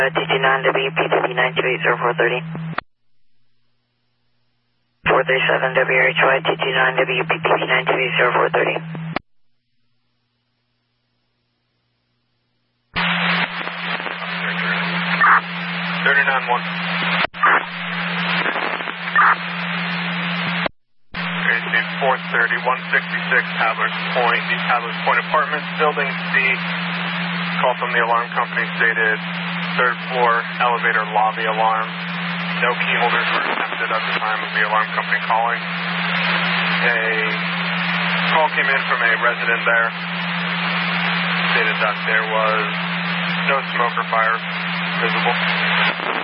TT9WPTP9280430. 437 WHY TT9WPTP9280430. 39-1. 430, 166 Paddler's Point, the Paddler's Point Apartments, Building C. Call from the alarm company stated third floor elevator lobby alarm. No key holders were attempted at the time of the alarm company calling. A call came in from a resident there. Stated that there was no smoke or fire visible.